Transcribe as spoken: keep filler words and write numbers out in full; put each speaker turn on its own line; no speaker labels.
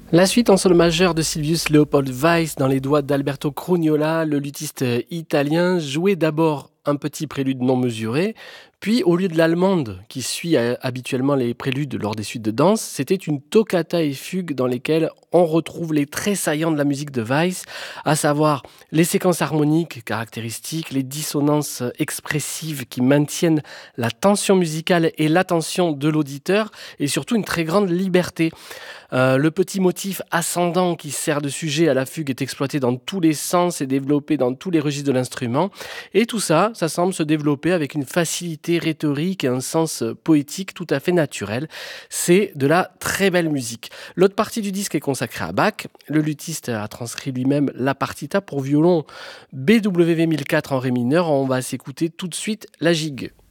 La suite en sol majeur de Silvius Leopold Weiss dans les doigts d'Alberto Crugnola, le luthiste italien, jouait d'abord un petit prélude non mesuré, puis au lieu de l'allemande qui suit euh, habituellement les préludes lors des suites de danse, c'était une toccata et fugue dans lesquelles on retrouve les traits saillants de la musique de Weiss, à savoir les séquences harmoniques caractéristiques, les dissonances expressives qui maintiennent la tension musicale et l'attention de l'auditeur, et surtout une très grande liberté. Euh, le petit motif ascendant qui sert de sujet à la fugue est exploité dans tous les sens et développé dans tous les registres de l'instrument. Et tout ça, ça semble se développer avec une facilité rhétorique et un sens poétique tout à fait naturel. C'est de la très belle musique. L'autre partie du disque est consacrée à Bach. Le luthiste a transcrit lui-même la partita pour violon B W V mille quatre en ré mineur. On va s'écouter tout de suite la gigue.